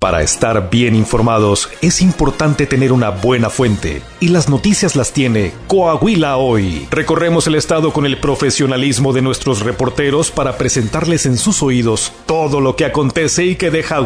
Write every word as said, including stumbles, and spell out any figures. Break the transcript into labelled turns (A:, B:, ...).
A: Para estar bien informados, es importante tener una buena fuente, y las noticias las tiene Coahuila Hoy. Recorremos el estado con el profesionalismo de nuestros reporteros para presentarles en sus oídos todo lo que acontece y que deja